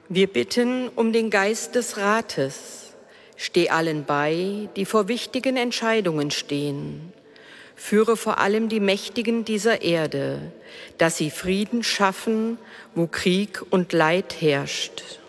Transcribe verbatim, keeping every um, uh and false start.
Wir bitten um den Geist des Rates. Steh allen bei, die vor wichtigen Entscheidungen stehen. Führe vor allem die Mächtigen dieser Erde, dass sie Frieden schaffen, wo Krieg und Leid herrscht.